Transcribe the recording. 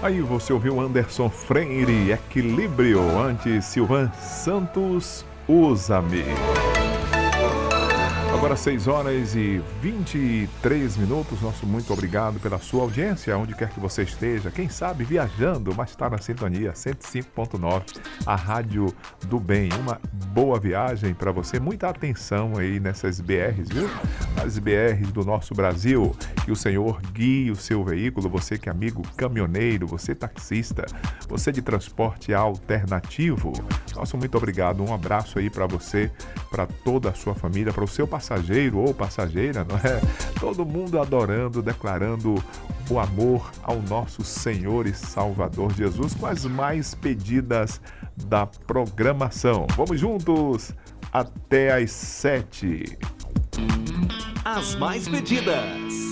Aí você ouviu Anderson Freire, Equilíbrio, antes Silvan Santos, Usa-me. Agora 6 horas e 23 minutos. Nosso muito obrigado pela sua audiência, onde quer que você esteja. Quem sabe viajando, mas está na sintonia 105.9, a Rádio do Bem. Uma boa viagem para você. Muita atenção aí nessas BRs, viu? As BRs do nosso Brasil. Que o Senhor guie o seu veículo. Você que é amigo caminhoneiro, você taxista, você de transporte alternativo. Nosso muito obrigado. Um abraço aí para você, para toda a sua família, para o seu passageiro ou passageira, não é? Todo mundo adorando, declarando o amor ao nosso Senhor e Salvador Jesus com as mais pedidas da programação. Vamos juntos até às 7. As mais pedidas.